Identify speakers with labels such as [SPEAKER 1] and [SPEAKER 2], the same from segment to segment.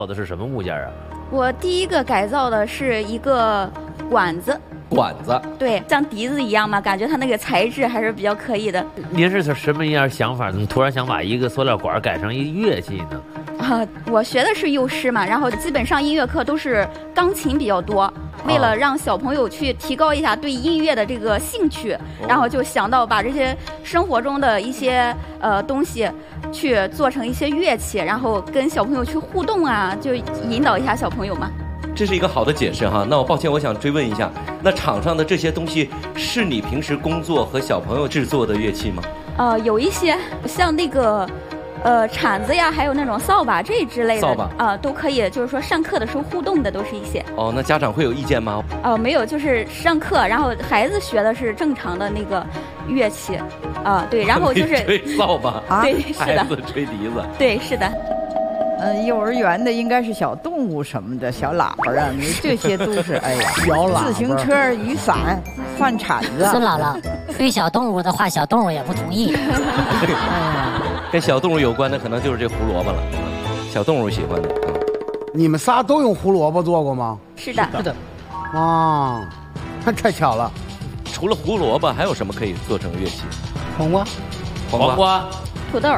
[SPEAKER 1] 造的是什么物件啊？
[SPEAKER 2] 我第一个改造的是一个管子。
[SPEAKER 3] 管子，
[SPEAKER 2] 对，像笛子一样嘛，感觉它那个材质还是比较可以的。
[SPEAKER 1] 您是什么样想法？怎么突然想把一个塑料管改成一乐器呢？
[SPEAKER 2] 我学的是幼师嘛，然后基本上音乐课都是钢琴比较多。为了让小朋友去提高一下对音乐的这个兴趣，然后就想到把这些生活中的一些东西去做成一些乐器，然后跟小朋友去互动啊，就引导一下小朋友嘛。
[SPEAKER 3] 这是一个好的解释哈。那我抱歉，我想追问一下，那场上的这些东西是你平时工作和小朋友制作的乐器吗？
[SPEAKER 2] 有一些像那个。铲子呀，还有那种扫把这之类的，
[SPEAKER 3] 扫把
[SPEAKER 2] 都可以，就是说上课的时候互动的都是一些。
[SPEAKER 3] 哦，那家长会有意见吗？
[SPEAKER 2] 没有，就是上课，然后孩子学的是正常的那个乐器，对，然后就是
[SPEAKER 3] 吹扫把，
[SPEAKER 2] 对，是的，
[SPEAKER 3] 孩子吹笛子，
[SPEAKER 2] 对，是的。
[SPEAKER 4] 幼儿园的应该是小动物什么的，小喇叭啊，这些都是哎呀，
[SPEAKER 5] 小喇叭、
[SPEAKER 4] 自行车、雨伞、换铲子。
[SPEAKER 6] 孙姥姥，吹小动物的话，小动物也不同意。
[SPEAKER 3] 跟小动物有关的可能就是这胡萝卜了，小动物喜欢的。
[SPEAKER 5] 你们仨都用胡萝卜做过吗？
[SPEAKER 2] 是的，
[SPEAKER 6] 是的。
[SPEAKER 5] 啊，那太巧了。
[SPEAKER 3] 除了胡萝卜，还有什么可以做成乐器？
[SPEAKER 5] 黄瓜、
[SPEAKER 1] 黄瓜、
[SPEAKER 2] 土豆、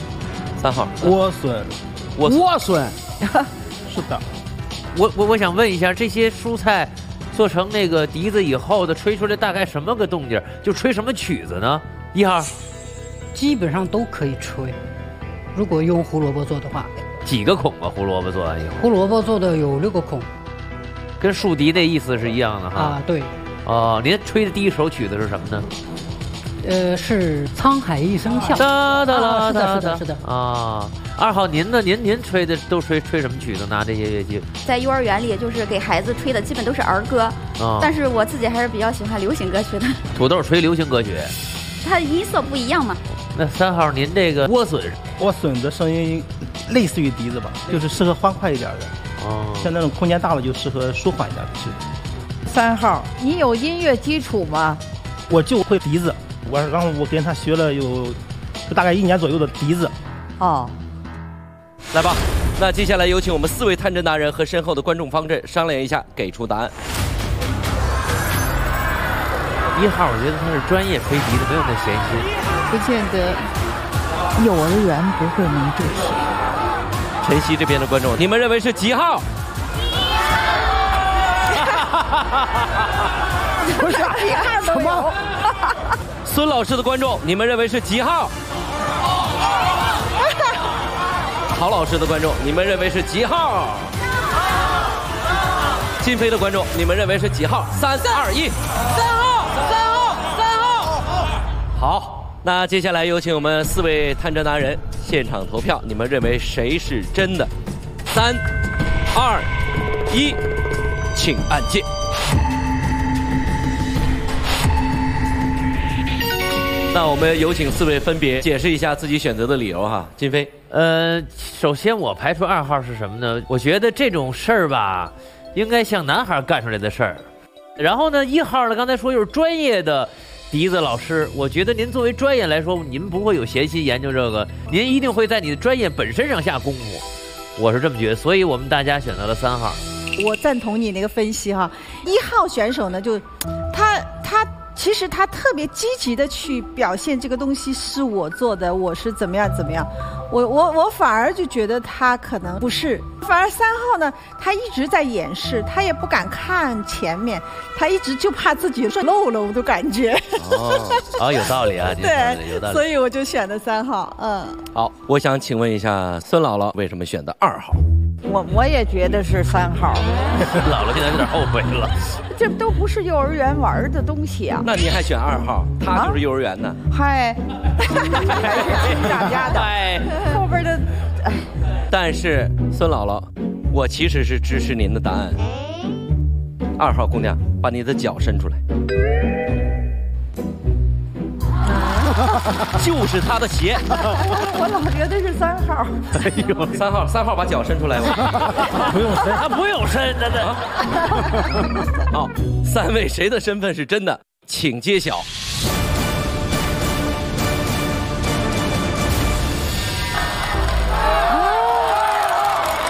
[SPEAKER 3] 3号
[SPEAKER 5] 莴笋、莴笋。是的。
[SPEAKER 1] 我想问一下，这些蔬菜做成那个笛子以后的吹出来大概什么个动静？就吹什么曲子呢？1号。
[SPEAKER 7] 基本上都可以吹，如果用胡萝卜做的话。
[SPEAKER 1] 几个孔啊？胡萝卜做完以后？
[SPEAKER 7] 胡萝卜做的有6个孔，
[SPEAKER 1] 跟竖笛的意思是一样的哈。
[SPEAKER 7] 对。
[SPEAKER 1] 您吹的第一首曲子是什么呢？
[SPEAKER 7] 是《沧海一声笑》。是的。
[SPEAKER 1] 2号您呢？您吹的都吹什么曲子？拿这些乐器？
[SPEAKER 2] 在幼儿园里，就是给孩子吹的基本都是儿歌，但是我自己还是比较喜欢流行歌曲的。
[SPEAKER 1] 土豆吹流行歌曲。
[SPEAKER 2] 它的音色不一样嘛。
[SPEAKER 1] 那3号，您这个莴
[SPEAKER 8] 笋的声音类似于笛子吧，就是适合欢快一点的。像那种空间大了就适合舒缓一点的曲子。
[SPEAKER 4] 3号，你有音乐基础吗？
[SPEAKER 8] 我就会笛子，然后我跟他学了就大概1年左右的笛子。
[SPEAKER 3] 来吧，那接下来有请我们4位探针达人和身后的观众方阵商量一下，给出答案。
[SPEAKER 1] 1号，我觉得他是专业吹笛的，没有那闲心。
[SPEAKER 4] 不见得，幼儿园不会弄这些。
[SPEAKER 3] 晨曦这边的观众，你们认为是几号？
[SPEAKER 4] 不是几号都有。
[SPEAKER 3] 孙老师的观众，你们认为是几号？郝老师的观众，你们认为是几号？金飞的观众，你们认为是几号？3、2、1，3号。好，那接下来有请我们4位探针达人现场投票，你们认为谁是真的？3、2、1，请按键。那我们有请4位分别解释一下自己选择的理由哈。金飞，
[SPEAKER 1] 首先我排除2号是什么呢？我觉得这种事儿吧，应该像男孩干出来的事儿。然后呢，1号呢，刚才说又是专业的笛子老师，我觉得您作为专业来说，您不会有闲心研究这个，您一定会在你的专业本身上下功夫，我是这么觉得，所以我们大家选择了3号。
[SPEAKER 9] 我赞同你那个分析哈，1号选手呢，就他其实他特别积极的去表现这个东西是我做的，我是怎么样，我反而就觉得他可能不是，反而3号呢，他一直在掩饰，他也不敢看前面，他一直就怕自己说漏了，我都感觉。
[SPEAKER 1] 有道理啊，
[SPEAKER 9] 对，
[SPEAKER 1] 有道理。
[SPEAKER 9] 所以我就选的3号。
[SPEAKER 3] 好，我想请问一下孙姥姥为什么选的2号？
[SPEAKER 4] 我也觉得是3号。
[SPEAKER 1] 姥姥现在有点后悔了。
[SPEAKER 4] 这都不是幼儿园玩的东西啊。
[SPEAKER 3] 那您还选2号？他就是幼儿园呢。
[SPEAKER 4] 嗨，大家的后边的。
[SPEAKER 3] 但是孙姥姥，我其实是支持您的答案。2号姑娘，把你的脚伸出来。就是他的鞋。
[SPEAKER 4] 我老觉得是3号。
[SPEAKER 3] 哎呦，3号把脚伸出来吗？
[SPEAKER 1] 不用伸，他不用伸，真的。
[SPEAKER 3] 好，3位谁的身份是真的？请揭晓。